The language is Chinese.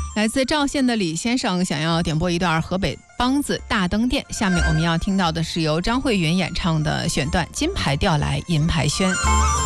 来自赵县的李先生想要点播一段河北梆子《大灯殿》，下面我们要听到的是由张慧云演唱的选段《金牌调来银牌轩》。